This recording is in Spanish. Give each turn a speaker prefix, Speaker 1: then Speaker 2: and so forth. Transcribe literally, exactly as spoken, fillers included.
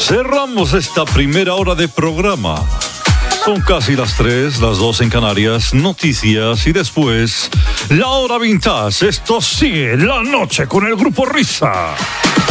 Speaker 1: Cerramos esta primera hora de programa. Son casi las tres, las dos en Canarias, noticias y después la hora vintage. Esto sigue la noche con el Grupo Risa.